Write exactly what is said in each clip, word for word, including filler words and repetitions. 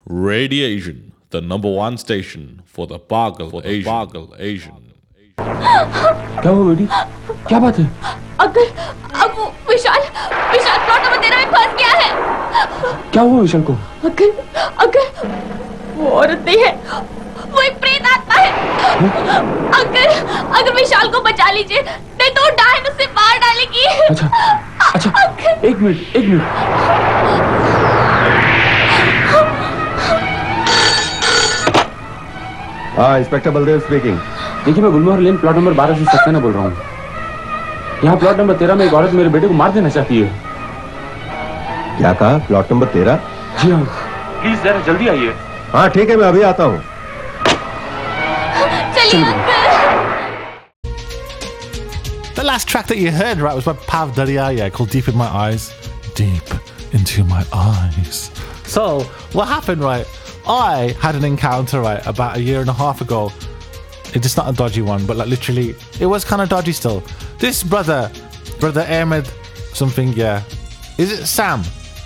Radiation, the number one station for the Pagal for Asian. Pagal Asian. क्या हुआ बेटी? क्या बात है? अगर अब वो विशाल विशाल प्लॉट नंबर तेरह में फंस गया है। क्या हुआ विशाल को? अगर अगर वो औरत नहीं है, वो एक प्रेत आत्मा है। अगर अगर विशाल को बचा लीजिए, नहीं तो डायन उसे मार डालेगी। अच्छा अच्छा एक मिनट एक मिनट। हाँ, इंस्पेक्टर बलदेव स्पीकिंग। देखिए, मैं गुलमोहर लेन प्लॉट नंबर बारह से सक्सेना बोल रहा हूँ। यहाँ प्लॉट नंबर तेरह में एक औरत मेरे बेटे को मार देना चाहती है। क्या कहा? प्लॉट नंबर तेरह? जी हाँ। प्लीज जरा जल्दी आइए। हाँ ठीक है, मैं अभी आता हूँ। The last track that you heard, right, was by Pav Daryaya called Deep in My Eyes. Deep into my eyes. So, what happened, right? I had an encounter, right, about a year and a half ago. It's just not a dodgy one, but like literally, it was kind of dodgy still. This brother, brother Ahmed, something, yeah. Is it Sam?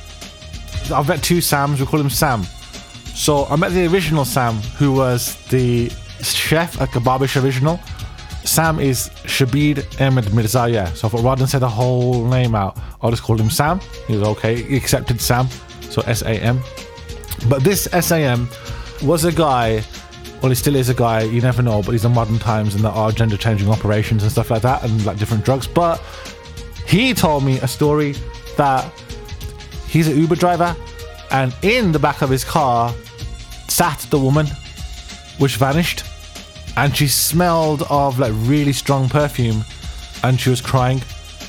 I've met two Sams, we call him Sam. So I met the original Sam, who was the chef at Kebabish Original. Sam is Shabir Ahmed Mirza, yeah. So I thought rather than say the whole name out, I'll just call him Sam. He was okay, he accepted Sam, so S A M. But this S A M was a guy, well he still is a guy, you never know, but he's in modern times and there are gender changing operations and stuff like that and like different drugs. But he told me a story that he's an Uber driver and in the back of his car sat the woman which vanished and she smelled of like really strong perfume and she was crying.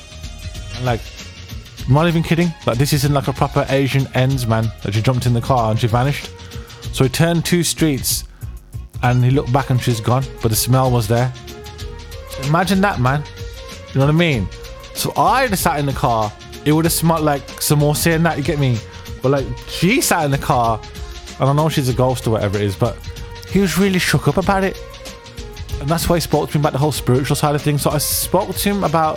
And like, I'm not even kidding, like this isn't like a proper Asian ends, man, that she jumped in the car and she vanished. So he turned two streets and he looked back and she's gone, but the smell was there. Imagine that, man. You know what I mean? So I just sat in the car, it would have smelled like samosa and that, you get me? But like, she sat in the car, and I know she's a ghost or whatever it is, but he was really shook up about it. And that's why he spoke to me about the whole spiritual side of things. So I spoke to him about,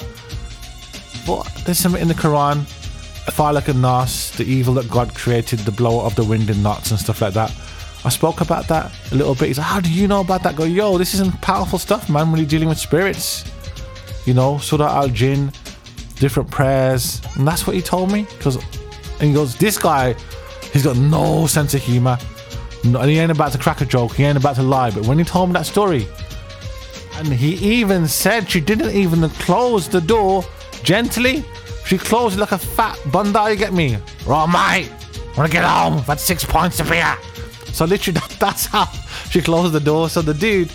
what, there's something in the Quran, Falak and Nas, the evil that God created, the blower of the wind in knots and stuff like that. I spoke about that a little bit. He's like, how do you know about that? I go, yo, this isn't powerful stuff, man, when you're dealing with spirits. You know, Surah Al-Jinn, different prayers. And that's what he told me. Because, and he goes, this guy, he's got no sense of humour. No, and he ain't about to crack a joke. He ain't about to lie. But when he told me that story, and he even said she didn't even close the door gently. She closed it like a fat bunda, you get me? Right, mate, I want to get home. I've had six pints of beer. So literally, that, that's how she closed the door. So the dude,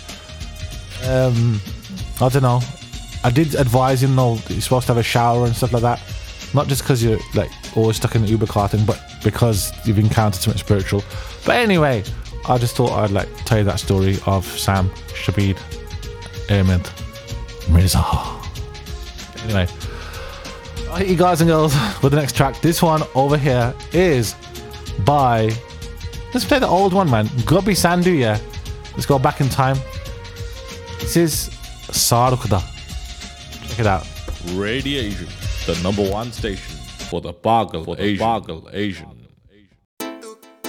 um, I don't know. I did advise him, though, you're supposed to have a shower and stuff like that. Not just because you're like always stuck in the Uber car thing, but because you've encountered something spiritual. But anyway, I just thought I'd like tell you that story of Sam Shabir Ahmed Mirza. Anyway, I'll hit you guys and girls with the next track. This one over here is by, let's play the old one, man. Gubby Sandhu, yeah. Let's go back in time. This is Sarukda. Check it out. Radiation, the number one station for the Pagal for Asian. Pagal Asian.